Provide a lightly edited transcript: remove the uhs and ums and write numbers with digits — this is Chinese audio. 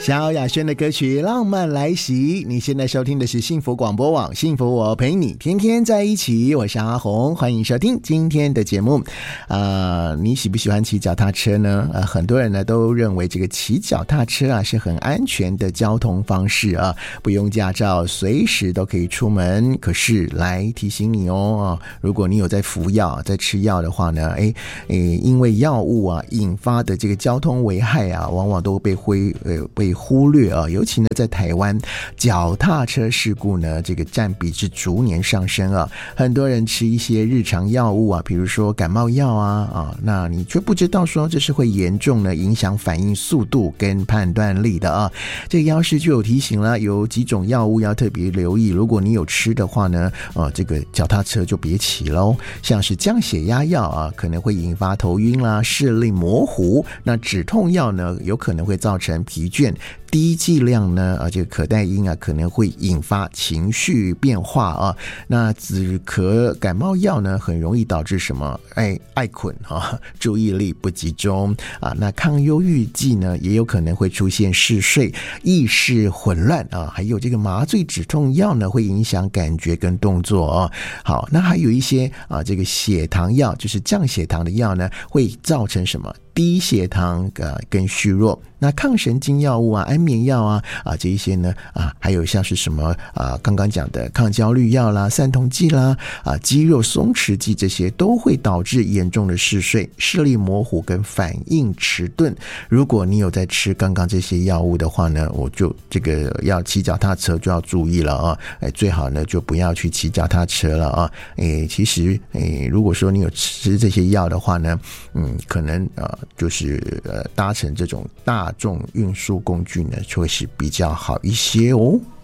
萧亚轩的歌曲《浪漫来袭》，你现在收听的是幸福广播网，幸福我陪你天天在一起，我是阿红，欢迎收听今天的节目。你喜不喜欢骑脚踏车呢？很多人呢都认为这个骑脚踏车啊是很安全的交通方式啊，不用驾照，随时都可以出门。可是来提醒你哦，如果你有在服药、在吃药的话呢，因为药物啊引发的这个交通危害啊，往往都被忽略啊，尤其呢在台湾，脚踏车事故呢这个占比是逐年上升啊。很多人吃一些日常药物啊，比如说感冒药那你却不知道说这是会严重呢影响反应速度跟判断力的啊。这个药师就有提醒了，有几种药物要特别留意，如果你有吃的话呢，这个脚踏车就别骑咯。像是降血压药啊，可能会引发头晕啦、视力模糊；那止痛药呢，有可能会造成疲倦。低剂量呢，这个可待因啊，可能会引发情绪变化啊。那止咳感冒药呢，很容易导致什么？爱困注意力不集中啊。那抗忧郁剂呢，也有可能会出现嗜睡、意识混乱啊。还有这个麻醉止痛药呢，会影响感觉跟动作哦。好，那还有一些这个血糖药，就是降血糖的药呢，会造成什么？低血糖跟虚弱。那抗神经药物啊、安眠药啊这一些呢还有像是什么刚刚讲的抗焦虑药啦、散瞳剂啦肌肉松弛剂，这些都会导致严重的嗜睡、视力模糊跟反应迟钝。如果你有在吃刚刚这些药物的话呢，我就这个要骑脚踏车就要注意了啊。最好呢就不要去骑脚踏车了啊。其实如果说你有吃这些药的话呢，可能就是搭乘这种大众运输工具呢，就会是比较好一些哦。